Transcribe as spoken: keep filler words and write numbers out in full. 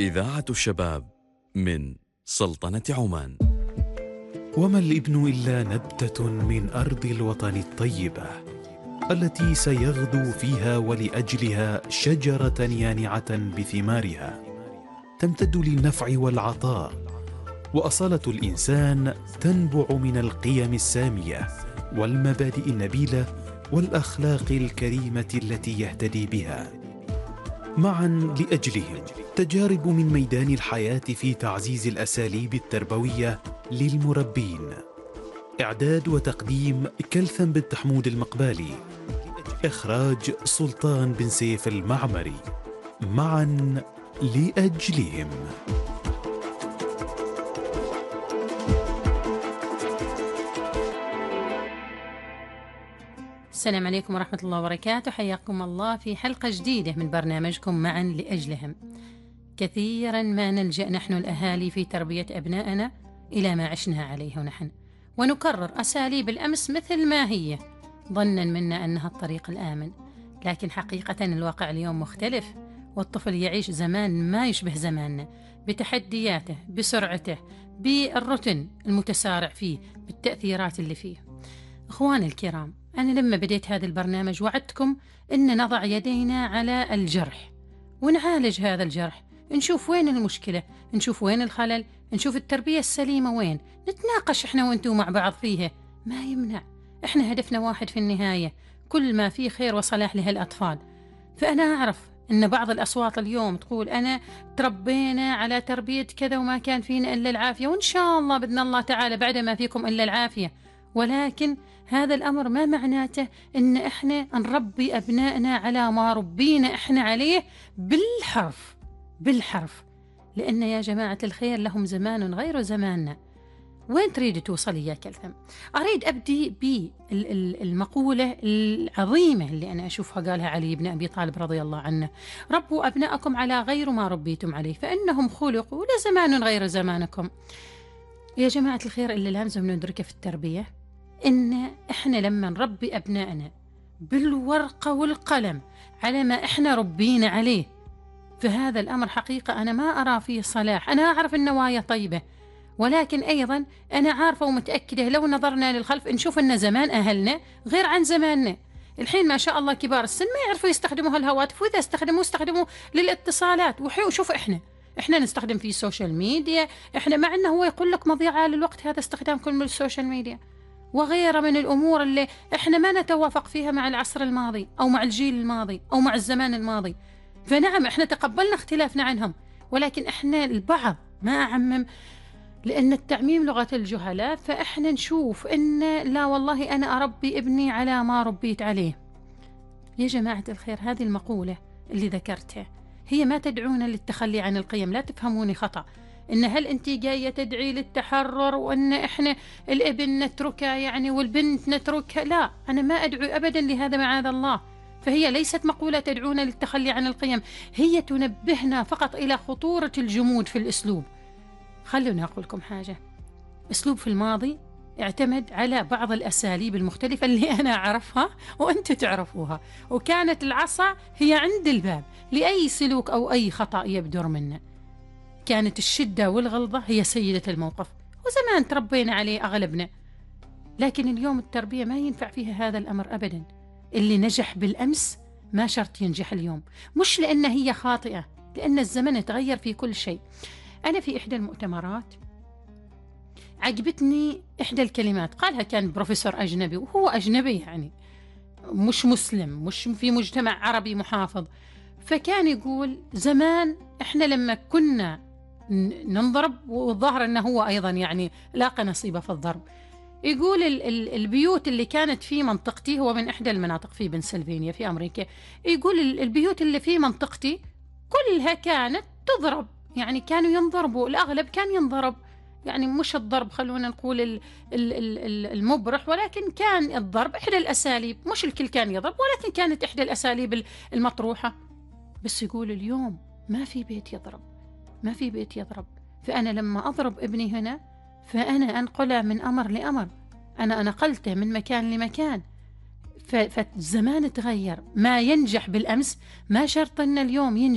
إذاعة الشباب من سلطنة عمان. وما الابن إلا نبتة من أرض الوطن الطيبة التي سيغدو فيها ولأجلها شجرة يانعة بثمارها تمتد للنفع والعطاء، وأصالة الإنسان تنبع من القيم السامية والمبادئ النبيلة والأخلاق الكريمة التي يهتدي بها. معا لأجلهم تجارب من ميدان الحياة في تعزيز الأساليب التربوية للمربين. إعداد وتقديم كلثم بنت حمود المقبالي، إخراج سلطان بن سيف المعمري. معا لأجلهم. السلام عليكم ورحمة الله وبركاته، حياكم الله في حلقة جديدة من برنامجكم معا لأجلهم. كثيرا ما نلجأ نحن الأهالي في تربية أبنائنا إلى ما عشنا عليه نحن، ونكرر أساليب الأمس مثل ما هي ظنا منا أنها الطريق الآمن، لكن حقيقة الواقع اليوم مختلف، والطفل يعيش زمان ما يشبه زماننا، بتحدياته، بسرعته، بالرتن المتسارع فيه، بالتأثيرات اللي فيه. أخواني الكرام، أنا لما بديت هذا البرنامج وعدتكم أن نضع يدينا على الجرح ونعالج هذا الجرح، نشوف وين المشكلة، نشوف وين الخلل، نشوف التربية السليمة وين، نتناقش إحنا وانتو مع بعض فيها، ما يمنع. إحنا هدفنا واحد في النهاية، كل ما فيه خير وصلاح لهالأطفال. فأنا أعرف أن بعض الأصوات اليوم تقول أنا تربينا على تربية كذا وما كان فينا إلا العافية، وإن شاء الله بإذن الله تعالى بعد ما فيكم إلا العافية، ولكن هذا الأمر ما معناته إن إحنا نربي أبنائنا على ما ربينا إحنا عليه بالحرف بالحرف. لأن يا جماعة الخير لهم زمان غير زماننا. وين تريد توصلي يا كلثم؟ أريد أبدي بالمقولة العظيمة اللي أنا أشوفها قالها علي بن أبي طالب رضي الله عنه: ربوا أبنائكم على غير ما ربيتم عليه فإنهم خلقوا لزمان غير زمانكم. يا جماعة الخير، اللي لازم ندركه في التربية إن إحنا لما نربي أبنائنا بالورقة والقلم على ما إحنا ربينا عليه، فهذا الأمر حقيقة أنا ما أرى فيه صلاح. أنا أعرف النوايا طيبة، ولكن أيضا أنا عارفة ومتأكدة لو نظرنا للخلف نشوف أن زمان أهلنا غير عن زماننا. الحين ما شاء الله كبار السن ما يعرفوا يستخدموا هالهواتف، وإذا استخدموا استخدموا للاتصالات. وشوف إحنا إحنا نستخدم في السوشيال ميديا، إحنا مع أنه هو يقول لك مضيعة للوقت هذا استخدام كل من السوشيال ميديا وغيرها من الأمور اللي إحنا ما نتوافق فيها مع العصر الماضي أو مع الجيل الماضي أو مع الزمان الماضي. فنعم إحنا تقبلنا اختلافنا عنهم، ولكن إحنا البعض، ما أعمم لأن التعميم لغة الجهلاء، فإحنا نشوف إن لا والله أنا أربي ابني على ما ربيت عليه. يا جماعة الخير، هذه المقولة اللي ذكرتها هي ما تدعونا للتخلي عن القيم، لا تفهموني خطأ. إن هل أنت جاية تدعي للتحرر وأن إحنا الابن نتركها يعني والبنت نتركها؟ لا، أنا ما أدعو أبدا لهذا معاذ الله. فهي ليست مقولة تدعونا للتخلي عن القيم، هي تنبهنا فقط إلى خطورة الجمود في الأسلوب. خلونا أقول لكم حاجة، أسلوب في الماضي اعتمد على بعض الأساليب المختلفة اللي أنا أعرفها وأنتوا تعرفوها، وكانت العصا هي عند الباب لأي سلوك أو أي خطأ يبدر منا. كانت الشدة والغلظة هي سيدة الموقف، وزمان تربينا عليه أغلبنا. لكن اليوم التربية ما ينفع فيها هذا الأمر أبدا. اللي نجح بالأمس ما شرط ينجح اليوم، مش لأن هي خاطئة، لأن الزمن تغير في كل شيء. أنا في إحدى المؤتمرات عجبتني إحدى الكلمات قالها كان بروفيسور أجنبي، وهو أجنبي يعني مش مسلم، مش في مجتمع عربي محافظ. فكان يقول زمان إحنا لما كنا ننضرب، والظاهر أنه هو أيضا يعني لاقى نصيبه في الضرب، يقول ال ال البيوت اللي كانت في منطقتي، هو من إحدى المناطق في بنسلفانيا في أمريكا، يقول البيوت اللي في منطقتي كلها كانت تضرب، يعني كانوا ينضربوا، الأغلب كان ينضرب، يعني مش الضرب خلونا نقول ال ال ال المبرح، ولكن كان الضرب إحدى الأساليب، مش الكل كان يضرب، ولكن كانت إحدى الأساليب المطروحة. بس يقول اليوم ما في بيت يضرب، ما في بيت يضرب. فأنا لما أضرب ابني هنا فأنا أنقله من أمر لأمر، أنا نقلته من مكان لمكان. فالزمان تغير، ما ينجح بالأمس ما شرط أن اليوم ينجح.